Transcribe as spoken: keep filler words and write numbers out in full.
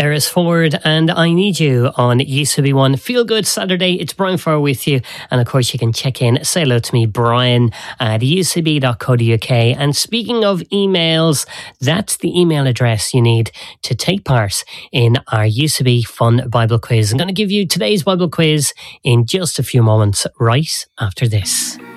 Iris Ford and I Need You on U C B one Feel Good Saturday. It's Brian Farr with you, and of course you can check in, say hello to me, Brian at u c b dot co dot u k. And speaking of emails, that's the email address you need to take part in our U C B Fun Bible Quiz. I'm going to give you today's Bible quiz in just a few moments, right after this.